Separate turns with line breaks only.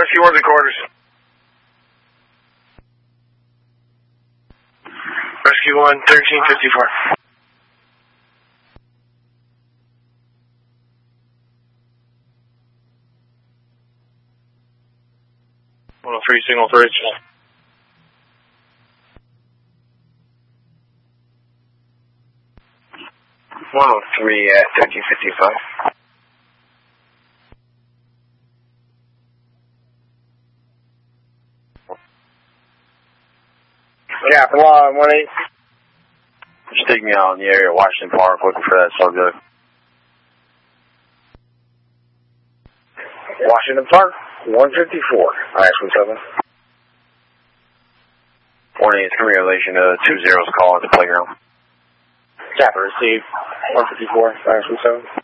Rescue 1's in quarters. Rescue 1, 1354. Three signal bridge.
103 at 1355.
Captain Law 18.
Just take me out in the area of Washington Park looking for that subject.
Washington Park, 154. IX-17.
183 in relation to 20's call at the playground.
Captain received 154. IX-17.